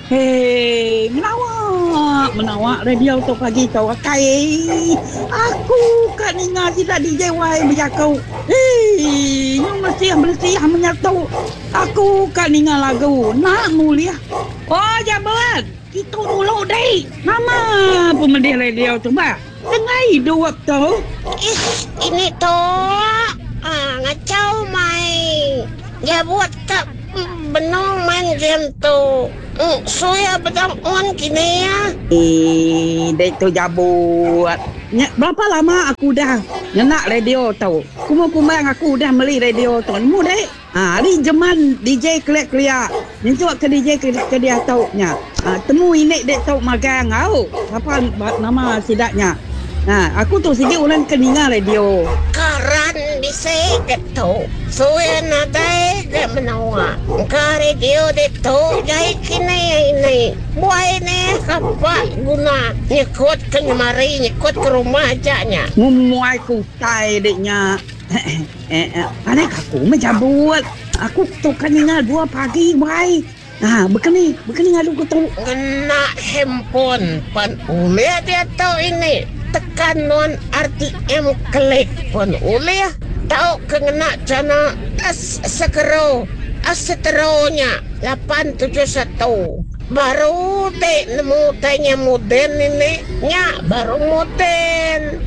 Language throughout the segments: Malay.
Hei, menawak radio tu pagi tu akai. Aku kat ninga tidak dijewai berjakau. Hei, yang bersih menyatu. Aku kat ninga lagu nak mulia. Oh, jabat. Kita dulu deh. Nama pemedih radio tu bah. Dengai dua tu. Ini tu ngacau mai. Ya buat tak benong main game tu. Saya bedang on kini ya. Dek tu jabut. Berapa lama aku dah nak radio tu. Kumang aku dah beli radio tu. Mu dek. Ni zaman DJ Clear. Ni tu ke DJ ke dia tahu nya. Temu ini dek tahu magang au. Apa nama sidaknya? Aku tu sikit ulang keninga radio. Karan bisa gitu. Saya nadai ke menawa. Ka radio itu jai kini ini. Buai ni kapak guna. Nyekut ke mari, nyekut ke rumah ajanya. Ngumuai ku tai deknya. Anak aku menjabut. Aku tu keninga 2 pagi buai. Begini ngadu ku tu. Kena handphone pan ulia dia tahu ini. Tekan non RTM klik pun oleh tahu kena jana seteronya 871 baru dek nemu tanya modern ini nya baru modern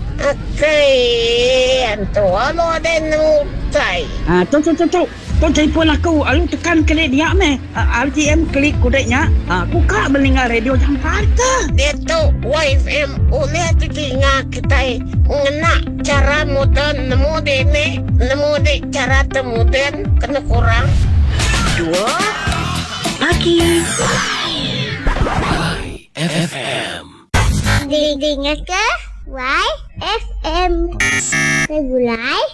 antu alo ada nemu tai tu telefon aku alu tekan klik dia RTM klik kudeknya aku kak mendengar radio Jakarta dia tu YFM oleh telinga kita ngena cara modern nemu dek cara modern kena kurang 2 pagi YFM Dengar ke YFM Regulai